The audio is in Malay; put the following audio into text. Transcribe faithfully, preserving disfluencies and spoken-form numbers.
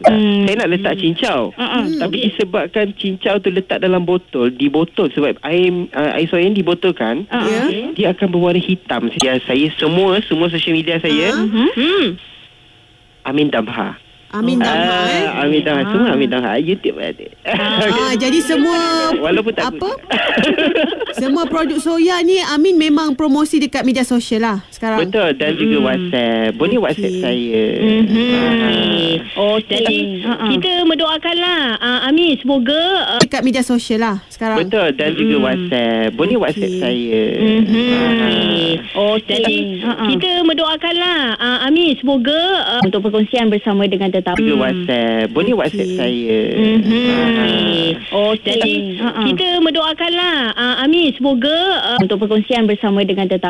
Hmm. Saya nak letak cincau. Hmm. Tapi disebabkan cincau tu letak dalam botol, di botol sebab air uh, air soya ni dibotolkan, Ya. dia akan berwarna hitam. Ya, saya semua semua social media saya Hmm. Amin Damha. Amin Damha Ah, eh. Amin Damha, semua Amin Damha. YouTube ada. Ah, jadi semua Walaupun tak apa? Semua produk soya ni Amin memang promosi dekat media sosial lah sekarang. Betul, dan juga WhatsApp. Boleh Okey. WhatsApp saya. Hmm. Oh, jadi Uh-uh. kita mendoakanlah uh, Amin semoga uh, Dekat media sosial lah sekarang. Betul, dan juga WhatsApp. Boleh WhatsApp Okey. saya. Hmm. Oh, jadi Uh-uh. kita mendoakanlah uh, Amin semoga uh, untuk perkongsian bersama dengan tetamu. Juga WhatsApp. Boleh WhatsApp Okey. saya. Hmm. Oh, jadi Uh-uh. kita mendoakanlah uh, Amin semoga uh, untuk perkongsian bersama dengan tetamu.